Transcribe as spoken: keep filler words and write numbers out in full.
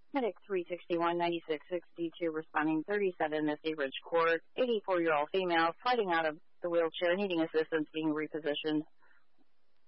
Medic three sixty-one, ninety-six sixty-two, responding thirty-seven, Misty Ridge Court, eighty-four-year-old female, fighting out of the wheelchair, needing assistance being repositioned.